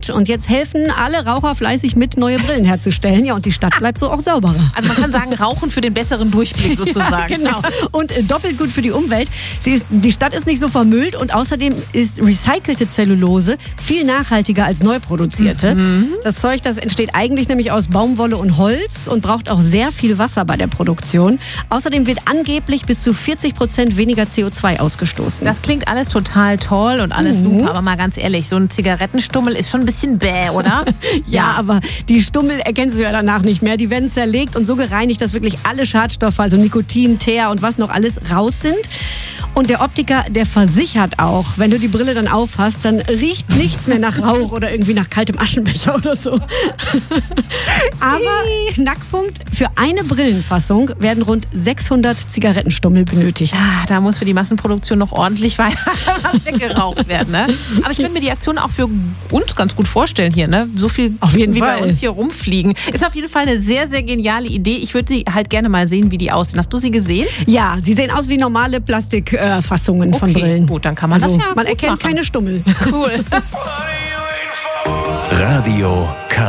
gut. Und jetzt helfen alle Raucher fleißig mit, neue Brillen herzustellen. Ja, und die Stadt bleibt so auch sauberer. Also man kann sagen, Rauchen für den besseren Durchblick sozusagen. Ja, genau. Und doppelt gut für die Umwelt. Die Stadt ist nicht so vermüllt und außerdem ist recycelte Zellulose viel nachhaltiger als neu produzierte. Das Zeug, das entsteht eigentlich nämlich aus Baumwolle und Holz und braucht auch sehr viel Wasser bei der Produktion. Außerdem wird angeblich bis zu 40% weniger CO2 ausgestoßen. Das klingt alles total toll und alles super, aber mal ganz ehrlich, so ein Zigarettenstummel ist schon ein bisschen bäh, oder? Ja, aber die Stummel erkennst du ja danach nicht mehr. Die werden zerlegt und so gereinigt, dass wirklich alle Schadstoffe, also Nikotin, Teer und was noch alles raus sind. Und der Optiker, der versichert auch, wenn du die Brille dann aufhast, dann riecht nichts mehr nach Rauch oder irgendwie nach kaltem Aschenbecher oder so. Aber Knackpunkt, für eine Brillenfassung werden rund 600 Zigarettenstummel benötigt. Ja, da muss für die Massenproduktion noch ordentlich was weggeraucht werden. Ne? Aber ich könnte mir die Aktion auch für uns ganz gut vorstellen hier. Ne? So viel, auf jeden wie Fall bei uns hier rumfliegen. Ist auf jeden Fall eine sehr, sehr geniale Idee. Ich würde sie halt gerne mal sehen, wie die aussehen. Hast du sie gesehen? Ja, sie sehen aus wie normale Plastikfassungen von Brillen. Gut, dann kann man das ja man gut erkennt machen. keine Stummel. Cool. Radio